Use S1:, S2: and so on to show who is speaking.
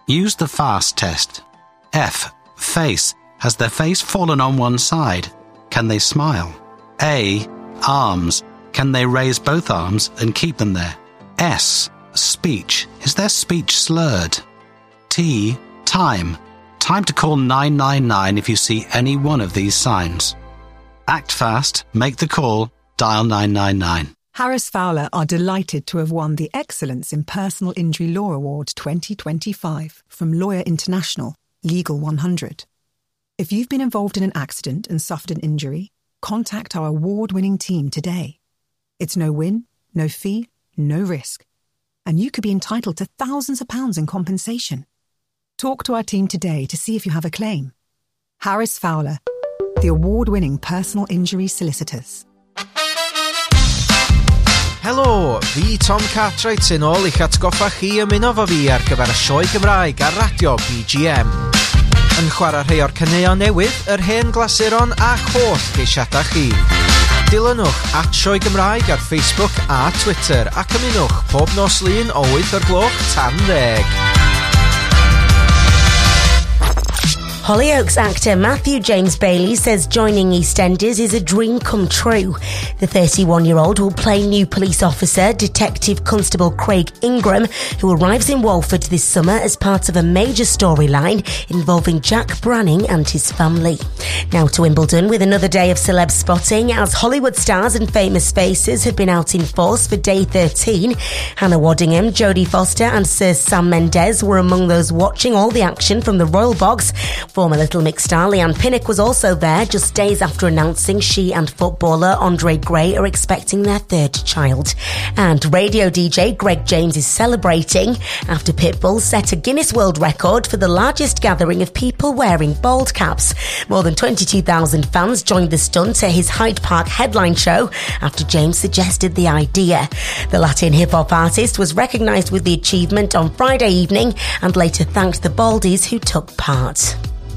S1: Use the FAST test. F. Face. Has their face fallen on one side? Can they smile? A. Arms. Can they raise both arms and keep them there? S. Speech. Is their speech slurred? T. Time. Time to call 999 if you see any one of these signs. Act fast, make the call, dial 999.
S2: Harris Fowler are delighted to have won the Excellence in Personal Injury Law Award 2025 from Lawyer International, Legal 100. If you've been involved in an accident and suffered an injury, contact our award-winning team today. It's no win, no fee, no risk. And you could be entitled to thousands of pounds in compensation. Talk to our team today to see if you have a claim. Harris Fowler, the award-winning personal injury solicitors.
S3: Helo, fi Tom Cartwright sy'n ôl i'ch atgoffa chi ymuno fo fi ar gyfer y sioe Gymraeg ar radio BGM. Yn chwarae rhai o'r caneuon newydd, yr hen glasuron a'ch holl geisiadau chi. Dilynwch @sioe Gymraeg ar Facebook a Twitter ac ymunwch pob nos lun o 8 o'r gloch tan 10.
S4: Hollyoaks actor Matthew James Bailey says joining EastEnders is a dream come true. The 31-year-old will play new police officer Detective Constable Craig Ingram, who arrives in Walford this summer as part of a major storyline involving Jack Branning and his family. Now to Wimbledon with another day of celeb spotting as Hollywood stars and famous faces have been out in force for day 13. Hannah Waddingham, Jodie Foster and Sir Sam Mendes were among those watching all the action from the Royal Box. Former Little Mix star Leanne Pinnock was also there just days after announcing she and footballer Andre Gray are expecting their third child. And radio DJ Greg James is celebrating after Pitbull set a Guinness World Record for the largest gathering of people wearing bald caps. More than 22,000 fans joined the stunt at his Hyde Park headline show after James suggested the idea. The Latin hip-hop artist was recognised with the achievement on Friday evening and later thanked the baldies who took part.